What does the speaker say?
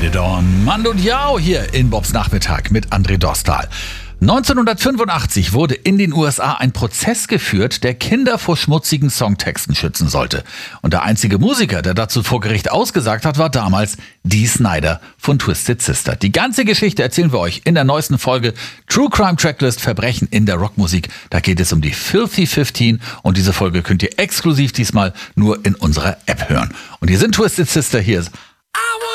it on. Mando Diao hier in Bobs Nachmittag mit André Dostal. 1985 wurde in den USA ein Prozess geführt, der Kinder vor schmutzigen Songtexten schützen sollte. Und der einzige Musiker, der dazu vor Gericht ausgesagt hat, war damals Dee Snider von Twisted Sister. Die ganze Geschichte erzählen wir euch in der neuesten Folge True Crime Tracklist Verbrechen in der Rockmusik. Da geht es um die Filthy 15 und diese Folge könnt ihr exklusiv diesmal nur in unserer App hören. Und hier sind Twisted Sister, hier ist